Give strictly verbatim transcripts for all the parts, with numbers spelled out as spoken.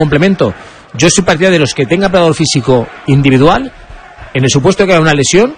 complemento. Yo soy partidario de los que tengan preparador físico individual, en el supuesto que haya una lesión,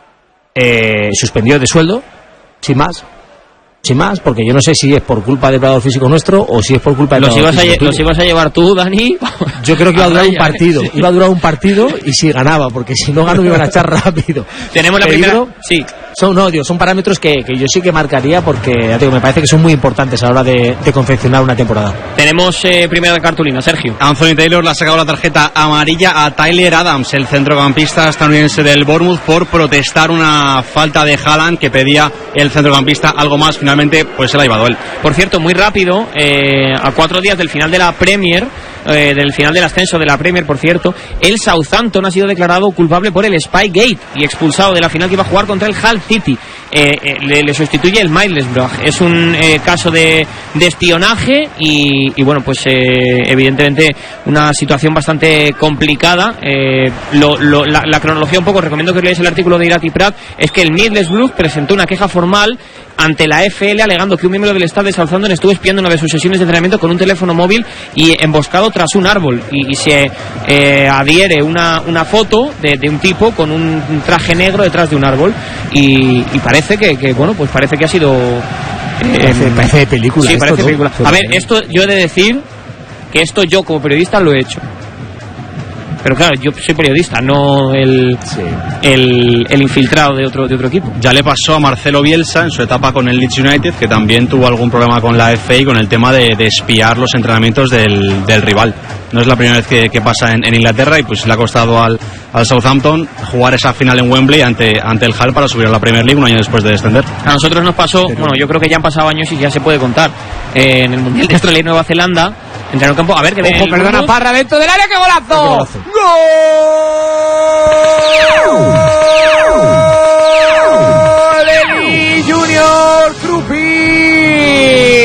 eh, suspendido de sueldo, sin más. Sin más, porque yo no sé si es por culpa del preparador físico nuestro o si es por culpa del los preparador ibas físico a, Los ibas a llevar tú, Dani. Yo creo que iba a durar un partido. Sí. Iba a durar un partido y si ganaba, porque si no gano me iban a echar rápido. Tenemos la Peligro, primera. Sí. Son, no, digo, son parámetros que, que yo sí que marcaría porque ya digo, me parece que son muy importantes a la hora de, de confeccionar una temporada. Tenemos eh, primera de cartulina, Sergio. Anthony Taylor le ha sacado la tarjeta amarilla a Tyler Adams, el centrocampista estadounidense del Bournemouth, por protestar una falta de Haaland que pedía el centrocampista algo más. Finalmente, pues se la ha llevado él. Por cierto, muy rápido, eh, a cuatro días del final de la Premier, eh, del final del ascenso de la Premier, por cierto, el Southampton ha sido declarado culpable por el Spygate y expulsado de la final que iba a jugar contra el Hull City. Eh, eh, le, le sustituye el Middlesbrough. Es un eh, caso de, de espionaje y, y bueno, pues eh, evidentemente una situación bastante complicada. Eh, lo, lo, la, la cronología un poco, recomiendo que leáis el artículo de Irati Prat, es que el Middlesbrough presentó una queja formal ante la F L alegando que un miembro del staff de Southampton estuvo espiando una de sus sesiones de entrenamiento con un teléfono móvil y emboscado tras un árbol, y, y se eh, adhiere una, una foto de, de un tipo con un, un traje negro detrás de un árbol y, y parece que, que bueno, pues parece que ha sido eh, parece, parece de película. Sí, parece esto, película. A ver, esto yo he de decir que esto yo como periodista lo he hecho. Pero claro, yo soy periodista, no el, sí. el, el infiltrado de otro, de otro equipo. Ya le pasó a Marcelo Bielsa en su etapa con el Leeds United, que también tuvo algún problema con la F A y con el tema de, de espiar los entrenamientos del, del rival. No es la primera vez que, que pasa en, en Inglaterra y pues le ha costado al, al Southampton jugar esa final en Wembley ante, ante el Hull para subir a la Premier League un año después de descender. A nosotros nos pasó, Pero... bueno, yo creo que ya han pasado años y ya se puede contar. Eh, en el Mundial de Australia y Nueva Zelanda, entraron en campo, a ver que Ojo, perdona, Burgos. Parra dentro del área, ¡qué golazo! ¡Gol! ¡Eli Junior Krupi!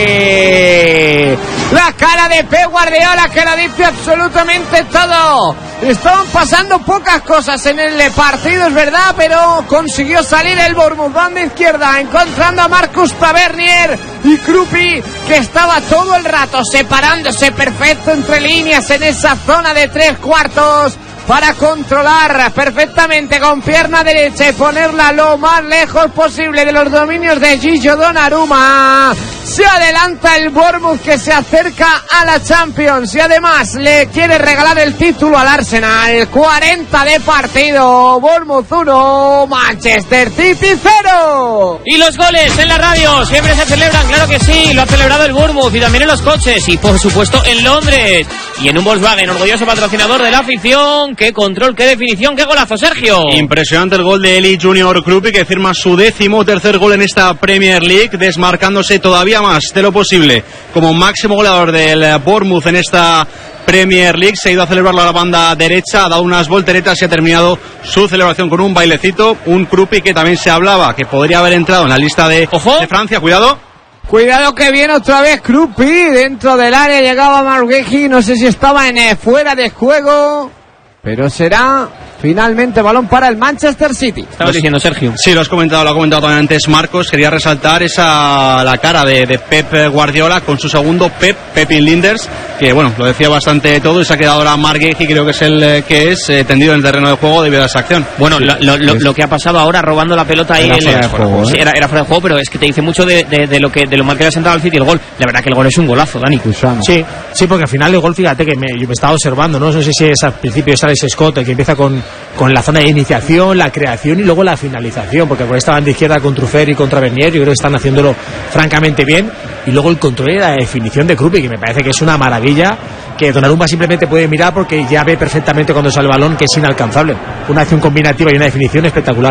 La cara de Pep Guardiola que lo dice absolutamente todo. Estaban pasando pocas cosas en el partido, es verdad, pero consiguió salir el Bournemouth, banda izquierda, encontrando a Marcus Tavernier y Krupi, que estaba todo el rato separándose perfecto entre líneas en esa zona de tres cuartos para controlar perfectamente con pierna derecha y ponerla lo más lejos posible de los dominios de Gigio Donnarumma. Se adelanta el Bournemouth, que se acerca a la Champions y además le quiere regalar el título al Arsenal. cuarenta de partido, Bournemouth uno, Manchester City cero. Y los goles en la radio siempre se celebran, claro que sí, lo ha celebrado el Bournemouth y también en los coches y por supuesto en Londres y en un Volkswagen, orgulloso patrocinador de la afición. Qué control, qué definición, qué golazo, Sergio. Impresionante el gol de Eli Junior Krupi, que firma su décimo tercer gol en esta Premier League, desmarcándose todavía más de lo posible como máximo goleador del Bournemouth en esta Premier League. Se ha ido a celebrarlo a la banda derecha, ha dado unas volteretas y ha terminado su celebración con un bailecito. Un Krupi que también se hablaba que podría haber entrado en la lista de, de Francia. Cuidado. Cuidado que viene otra vez Krupi dentro del área, llegaba Margueji, no sé si estaba en eh, fuera de juego, pero será finalmente balón para el Manchester City. Estabas diciendo, Sergio. Sí, lo has comentado, lo ha comentado también antes Marcos. Quería resaltar esa la cara de, de Pep Guardiola con su segundo Pep, Pepin Linders, que bueno, lo decía bastante todo y se ha quedado ahora Margueji, creo que es el eh, que es eh, tendido en el terreno de juego debido a esa acción. Bueno, sí, lo, lo, lo, lo que ha pasado ahora robando la pelota ahí era, fuera de juego, sí, ¿eh? era, era fuera de juego, pero es que te dice mucho de, de, de lo que de lo mal que le ha sentado al City el gol. La verdad que el gol es un golazo, Dani. Sí, sí, porque al final el gol, fíjate que me, yo me estaba observando, no, no sé si es al principio es Alex Scott el que empieza con, con la zona de iniciación, la creación y luego la finalización, porque por esta banda izquierda con Trufer y contra Bernier yo creo que están haciéndolo francamente bien, y luego el control y la definición de Krupi, que me parece que es una maravilla, que Donnarumma simplemente puede mirar porque ya ve perfectamente cuando sale el balón que es inalcanzable. Una acción combinativa y una definición espectacular.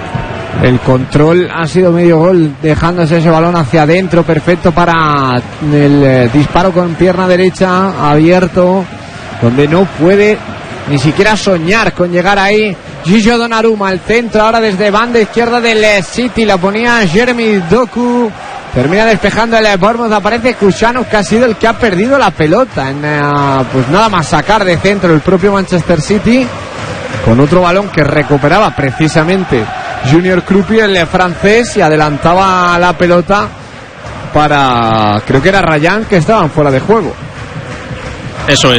El control ha sido medio gol, dejándose ese balón hacia adentro, perfecto para el eh, disparo con pierna derecha abierto, donde no puede ni siquiera soñar con llegar ahí. Gigio Donnarumma al centro, ahora desde banda izquierda del City, la ponía Jeremy Doku, termina despejando el Bournemouth, aparece Kušanov, que ha sido el que ha perdido la pelota en uh, pues nada más sacar de centro el propio Manchester City, con otro balón que recuperaba precisamente Junior Krupi, el francés, y adelantaba la pelota para, creo que era Ryan, que estaban fuera de juego. Eso es.